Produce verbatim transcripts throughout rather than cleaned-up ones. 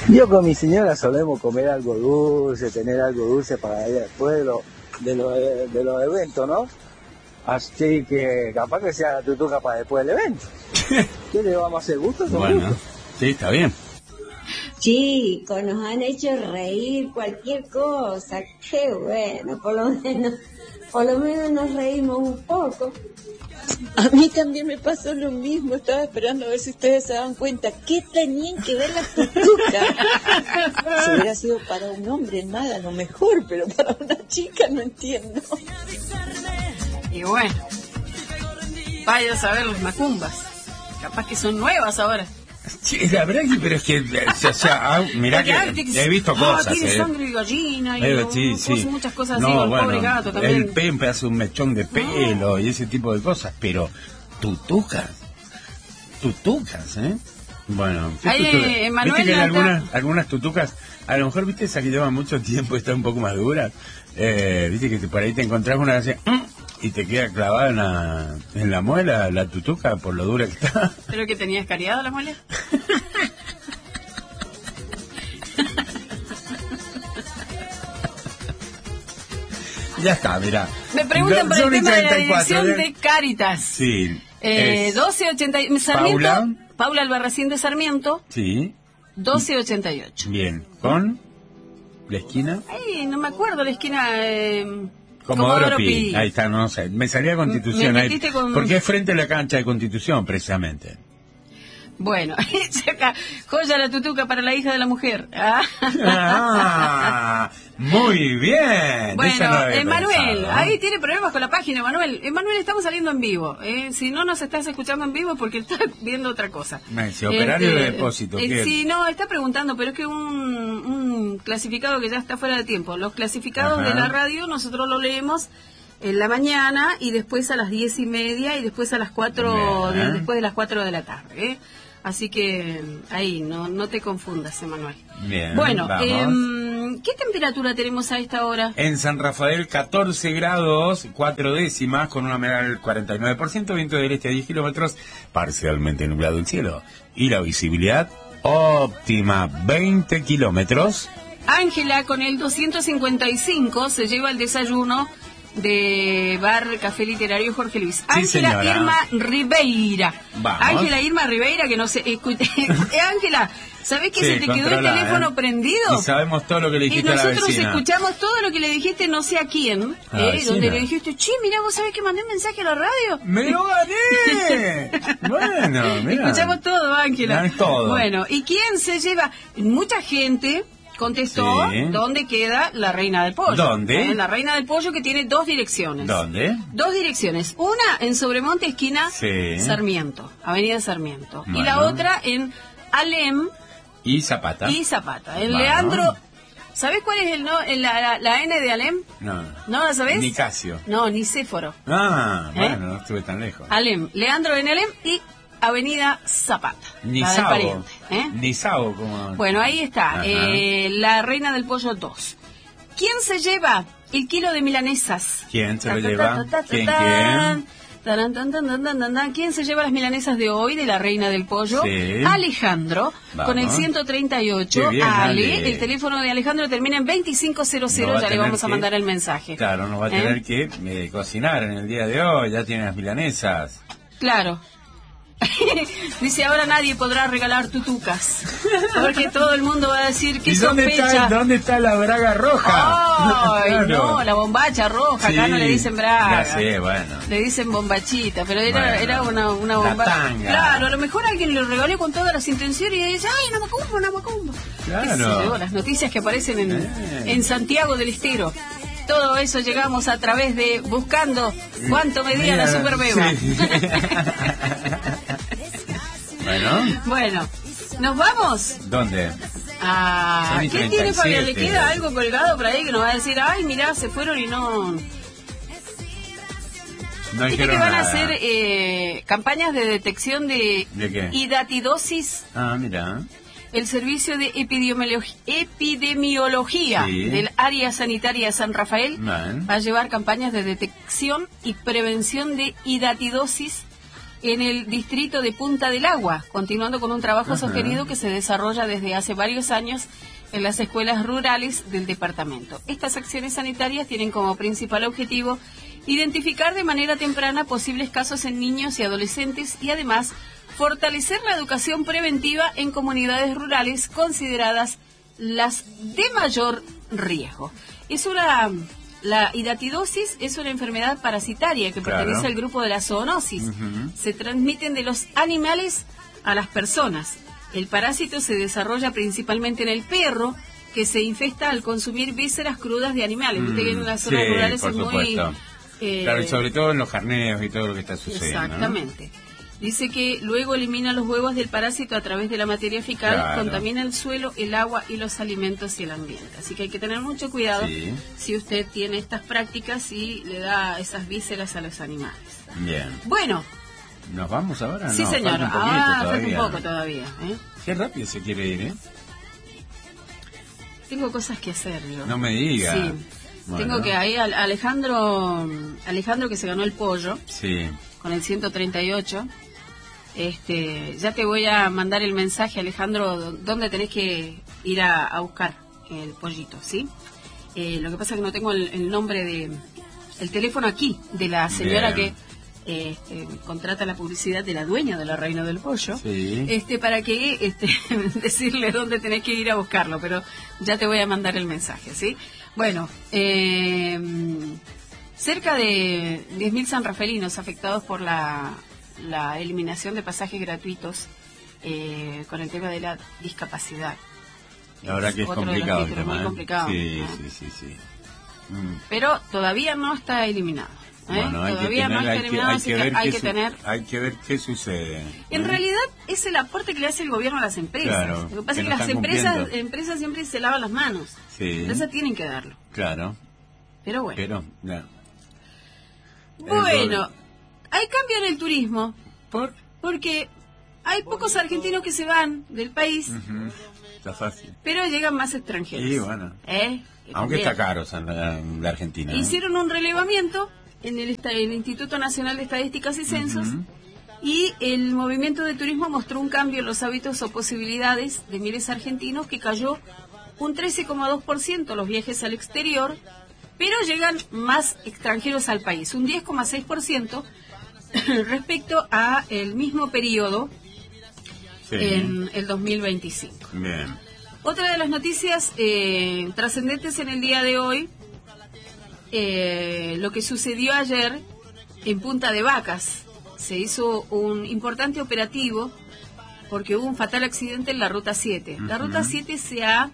Yo con mi señora solemos comer algo dulce, tener algo dulce para ir después de, lo, de, lo, de los eventos, ¿no? Así que capaz que sea la tutuca para después del evento. ¿Qué le vamos a hacer? ¿Gusto? Bueno, gusto? Sí, está bien. Chicos, nos han hecho reír cualquier cosa. Qué bueno, por lo menos, por lo menos nos reímos un poco. A mí también me pasó lo mismo, estaba esperando a ver si ustedes se dan cuenta qué tenían que ver las tutucas. Si hubiera sido para un hombre, nada, lo mejor, pero para una chica no entiendo. Y bueno, vaya a saber los macumbas, capaz que son nuevas ahora. Sí, la verdad que, pero es que, o sea, ah, mirá que he visto cosas. Ah, tiene eh. sangre de gallina y eh, no, sí, sí. muchas cosas no, así, con bueno, el pobre gato también. El pempe hace un mechón de pelo no. y ese tipo de cosas, pero tutucas, tutucas, ¿eh? Bueno, Ahí, tutucas? Emanuel, viste que en acá... algunas, algunas tutucas, a lo mejor, viste, esa que lleva mucho tiempo y está un poco más dura, eh, viste que te, por ahí te encontrás una que hace... y te queda clavada en la, en la muela la tutuca por lo dura que está. ¿Pero que tenías cariada la muela? Ya está, mirá. Me preguntan por el tema de la dirección ¿eh? de Cáritas. Sí. Eh, doce ochenta y ocho. Sarmiento, Paula. Paula Albarracín de Sarmiento. Sí. doce ochenta y ocho. Bien. ¿Con la esquina? Ay, no me acuerdo la esquina... Eh... Comodoro Pi. Ahí está, no sé. Me salía Constitución. Me ahí, con... Porque es frente a la cancha de Constitución, precisamente. Bueno, acá, joya la tutuca para la hija de la mujer. Ah, ah muy bien. Bueno, no Emanuel, pensado, ¿no? ahí tiene problemas con la página, Emanuel. Emanuel, estamos saliendo en vivo. Eh, si no nos estás escuchando en vivo es porque estás viendo otra cosa. Si operario este, de depósito. Eh, sí, no, está preguntando, pero es que un, un clasificado que ya está fuera de tiempo. Los clasificados Ajá. de la radio nosotros lo leemos en la mañana y después a las diez y media y después a las cuatro, de, después de las cuatro de la tarde. ¿eh? Así que ahí, no no te confundas, Emanuel. Bien, bueno, eh, ¿qué temperatura tenemos a esta hora? En San Rafael, catorce grados, cuatro décimas, con una humedad del cuarenta y nueve por ciento, viento del este a diez kilómetros, parcialmente nublado el cielo. Y la visibilidad óptima, veinte kilómetros. Ángela, con el doscientos cincuenta y cinco, se lleva el desayuno de Bar Café Literario Jorge Luis. Ángela sí, Irma Ribeira. Ángela Irma Ribeira, que no sé... Ángela, ¿sabés que sí, se te quedó el teléfono eh? prendido? Y sabemos todo lo que le dijiste a la vecina. Y nosotros escuchamos todo lo que le dijiste no sé a quién, eh, donde le dijiste, che, mirá, ¿vos sabés que mandé un mensaje a la radio? ¡Me lo gané! Bueno, mira. Escuchamos todo, Ángela. Todo. Bueno, ¿y quién se lleva? Mucha gente... contestó, sí. ¿Dónde queda la Reina del Pollo? ¿Dónde? ¿Eh? La Reina del Pollo, que tiene dos direcciones. ¿Dónde? Dos direcciones. Una en Sobremonte, esquina sí. Sarmiento, Avenida Sarmiento. Bueno. Y la otra en Alem. Y Zapata. Y Zapata. En bueno. Leandro... ¿Sabés cuál es el no, la, la, la N de Alem? No. ¿No la sabés? Nicasio. No, Nicéforo. Ah, ¿Eh? bueno, no estuve tan lejos. Alem. Leandro en Alem y... Avenida Zapata. Nizao. ¿eh? Nizao, como... Bueno, ahí está. Eh, la Reina del Pollo dos. ¿Quién se lleva el kilo de milanesas? ¿Quién se lo lleva? ¿Quién, quién? ¿Quién se lleva las milanesas de hoy de la Reina del Pollo? Sí. Alejandro, Vamos. Con el ciento treinta y ocho. Bien, Ale, Ale. El teléfono de Alejandro termina en veinticinco cero cero, no ya le vamos que, a mandar el mensaje. Claro, nos va a ¿Eh? tener que eh, cocinar en el día de hoy, ya tiene las milanesas. Claro. Dice, ahora nadie podrá regalar tutucas, porque todo el mundo va a decir que ¿Y dónde sospecha? está, dónde está la braga roja? Ay, claro. no, la bombacha roja, sí, acá no le dicen braga. Ya sé, bueno. Le dicen bombachita, pero era, bueno, era una, una bombacha. Claro, a lo mejor alguien lo regaló con todas las intenciones y dice, ay, no me cumbo, no me cumbo. Claro. Las noticias que aparecen en, eh. en Santiago del Estero. Todo eso llegamos a través de Buscando Cuánto Medía la Superbeba. Sí. Bueno. Bueno, ¿nos vamos? ¿Dónde? Ah, ¿qué tiene Fabián? ¿Le queda algo colgado por ahí que nos va a decir, ay, mirá, se fueron y no... No ¿Viste que van nada. a hacer eh, campañas de detección de, ¿De qué? hidatidosis? Ah, mira. El servicio de epidemiología, epidemiología sí. del área sanitaria San Rafael Man. va a llevar campañas de detección y prevención de hidatidosis en el distrito de Punta del Agua, continuando con un trabajo Ajá. sostenido que se desarrolla desde hace varios años en las escuelas rurales del departamento. Estas acciones sanitarias tienen como principal objetivo identificar de manera temprana posibles casos en niños y adolescentes y además fortalecer la educación preventiva en comunidades rurales consideradas las de mayor riesgo. Es una la hidatidosis es una enfermedad parasitaria que Claro. pertenece al grupo de la zoonosis. Ujú. Se transmiten de los animales a las personas. El parásito se desarrolla principalmente en el perro, que se infesta al consumir vísceras crudas de animales. Viste que en las zonas Sí, rurales por es muy... supuesto. eh, Claro, y sobre todo en los carneos y todo lo que está sucediendo. ¿no? Exactamente. Dice que luego elimina los huevos del parásito a través de la materia fecal, Claro. contamina el suelo, el agua y los alimentos y el ambiente. Así que hay que tener mucho cuidado Sí. si usted tiene estas prácticas y le da esas vísceras a los animales. Bien. Bueno, ¿Nos vamos ahora? sí No, señor, falta un poquito ah, falta todavía. un poco todavía. ¿eh? Qué rápido se quiere ir, ¿eh? Tengo cosas que hacer, yo. No me diga. Sí. Bueno. Tengo que ahí al- Alejandro, Alejandro que se ganó el pollo Sí. con el ciento treinta y ocho. Este, ya te voy a mandar el mensaje, Alejandro, dónde tenés que ir a, a buscar el pollito, ¿sí? Eh, lo que pasa es que no tengo el, el nombre de, el teléfono aquí de la señora Bien. que eh, este, contrata la publicidad de la dueña de la Reina del Pollo, Sí. este, para que este, decirle dónde tenés que ir a buscarlo, pero ya te voy a mandar el mensaje, ¿sí? Bueno, eh, cerca de diez mil sanrafaelinos afectados por la la eliminación de pasajes gratuitos eh, con el tema de la discapacidad. La verdad que es otro de los complicado el títulos, tema, muy ¿eh? complicado. Sí, ¿eh? sí, sí, sí. Mm. Pero todavía no está eliminado. ¿eh? Bueno, hay que todavía no tener, está hay que, eliminado, hay así que que ver hay qué que su- tener... hay que ver qué sucede. En ¿eh? realidad es el aporte que le hace el gobierno a las empresas. Claro, Lo que pasa que es no que las están empresas, cumpliendo. empresas siempre se lavan las manos. Sí. Las empresas tienen que darlo. Claro, Pero bueno. pero ya. Bueno, hay cambio en el turismo. ¿Por? Porque hay pocos argentinos que se van del país, Ujú. Está fácil. pero llegan más extranjeros. Sí, bueno. ¿Eh? Aunque También. está caro San- en la Argentina. ¿eh? Hicieron un relevamiento en el, esta- el Instituto Nacional de Estadísticas y Censos Ujú. y el movimiento de turismo mostró un cambio en los hábitos o posibilidades de miles argentinos que cayó un trece coma dos por ciento los viajes al exterior, pero llegan más extranjeros al país, un diez coma seis por ciento respecto a el mismo periodo Sí. en el dos mil veinticinco. Bien. Otra de las noticias eh, trascendentes en el día de hoy, eh, lo que sucedió ayer en Punta de Vacas. Se hizo un importante operativo porque hubo un fatal accidente en la Ruta siete. La Ujú. Ruta siete se ha...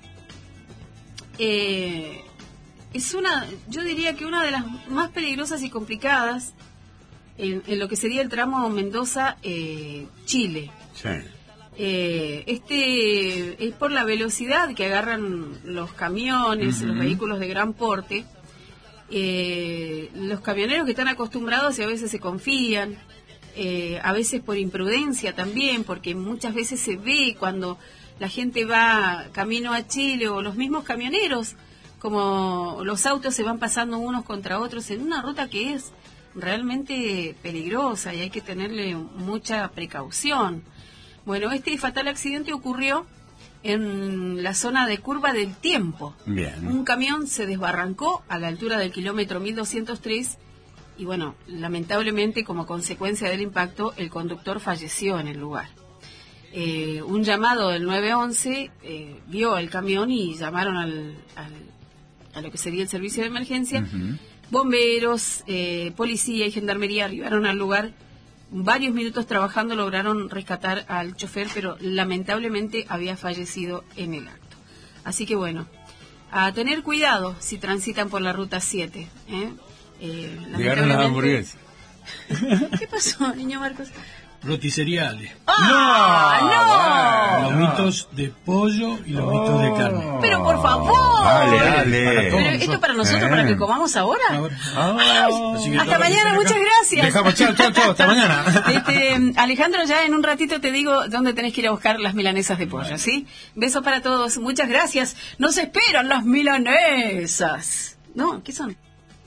eh, es una, yo diría que una de las más peligrosas y complicadas en, en lo que sería el tramo Mendoza-Chile. Sí. Eh, este es por la velocidad que agarran los camiones, Ujú. los vehículos de gran porte. Eh, los camioneros que están acostumbrados y a veces se confían, eh, a veces por imprudencia también, porque muchas veces se ve cuando la gente va camino a Chile o los mismos camioneros, como los autos se van pasando unos contra otros en una ruta que es realmente peligrosa y hay que tenerle mucha precaución. Bueno, este fatal accidente ocurrió en la zona de Curva del Tiempo. Bien. Un camión se desbarrancó a la altura del kilómetro mil doscientos tres y bueno, lamentablemente como consecuencia del impacto el conductor falleció en el lugar. Eh, un llamado del nueve once eh, vio el camión y llamaron al, al- a lo que sería el servicio de emergencia. Ujú. Bomberos, eh, policía y gendarmería arribaron al lugar. Varios minutos trabajando lograron rescatar al chofer, pero lamentablemente había fallecido en el acto. Así que bueno, a tener cuidado si transitan por la ruta siete. ¿eh? Eh, Llegaron las lamentablemente- hamburguesas. ¿Qué pasó, niño Marcos? Rotiseriales. ¡Ah, no! Lomitos de pollo y lomitos de carne. Pero por favor. Dale, Para dale. todos. Pero esto para nosotros, Eh. para que comamos ahora. Ahora. Ah. Así que Hasta todos los que mañana, estén muchas acá- gracias. Dejamos, chao, chao, chao, hasta mañana. Este, Alejandro, ya en un ratito te digo dónde tenés que ir a buscar las milanesas de pollo, ¿sí? Besos para todos, muchas gracias. Nos esperan las milanesas. ¿No? ¿Qué son?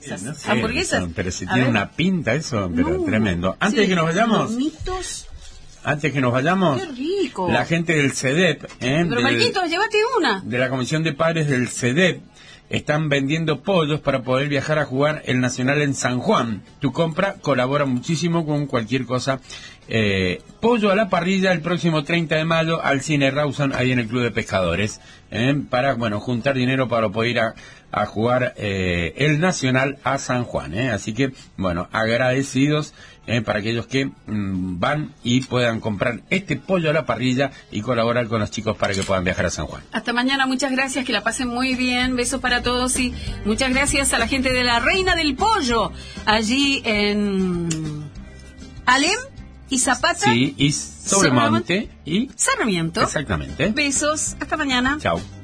Esas no sé, hamburguesas. son, pero si A tiene ver. una pinta eso, pero No, tremendo. Antes sí, de que nos vayamos, lomitos. antes que nos vayamos, Qué rico. la gente del CEDEP, ¿eh? Pero del- Marquitos, llévate una. de la Comisión de Padres del CEDEP, están vendiendo pollos para poder viajar a jugar el Nacional en San Juan. Tu compra colabora muchísimo con cualquier cosa. Eh, pollo a la parrilla el próximo treinta de mayo al Cine Rawson, ahí en el Club de Pescadores, eh, para, bueno, juntar dinero para poder ir a, a jugar eh, el Nacional a San Juan. Eh. Así que, bueno, agradecidos eh, para aquellos que mm, van y puedan comprar este pollo a la parrilla y colaborar con los chicos para que puedan viajar a San Juan. Hasta mañana, muchas gracias, que la pasen muy bien, besos para todos y muchas gracias a la gente de la Reina del Pollo, allí en Alem y Zapata. Sí, y Sobremonte y... Sarmiento. Exactamente. Besos, hasta mañana. Chao.